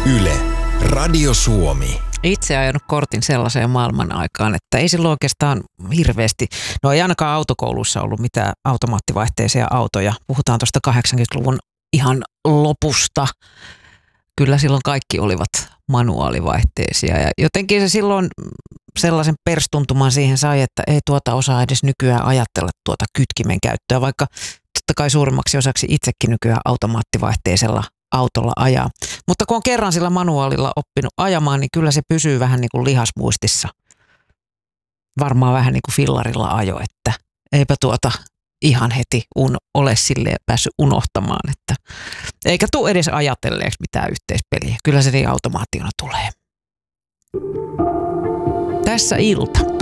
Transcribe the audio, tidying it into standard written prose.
Yle, Radio Suomi. Itse ajanut kortin sellaiseen maailman aikaan, että ei silloin oikeastaan hirveästi, no ei ainakaan autokoulussa ollut mitään automaattivaihteisia autoja. Puhutaan tuosta 80-luvun ihan lopusta. Kyllä silloin kaikki olivat manuaalivaihteisia ja jotenkin se silloin sellaisen perstuntuman siihen sai, että ei tuota osaa edes nykyään ajatella tuota kytkimen käyttöä, vaikka totta kai suurimmaksi osaksi itsekin nykyään automaattivaihteisella autolla ajaa. Mutta kun on kerran sillä manuaalilla oppinut ajamaan, niin kyllä se pysyy vähän niin kuin lihasmuistissa. Varmaan vähän niin kuin fillarilla ajo, että eipä tuota ihan heti ole silleen päässyt unohtamaan, että eikä tule edes ajatelleeksi mitään yhteispeliä. Kyllä se niin automaationa tulee. Tässä ilta.